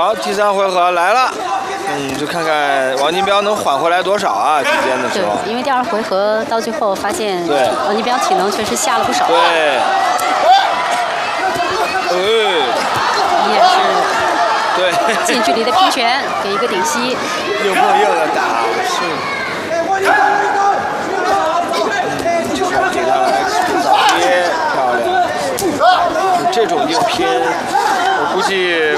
好，第3回合来了，就看看王金彪能缓回来多少啊？之间的时候。 对，因为第2回合到最后发现， 对， 王金彪体能确实下了不少。 对。 也是。 对。 近距离的拼拳，给一个顶膝。 硬碰硬的打，是。给他来早跌，漂亮。这种硬拼，我估计